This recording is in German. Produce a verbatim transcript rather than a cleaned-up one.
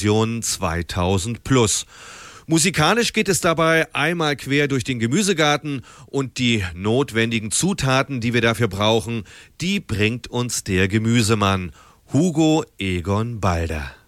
Vision zweitausend plus. Musikalisch geht es dabei einmal quer durch den Gemüsegarten und die notwendigen Zutaten, die wir dafür brauchen, die bringt uns der Gemüsemann, Hugo Egon Balder.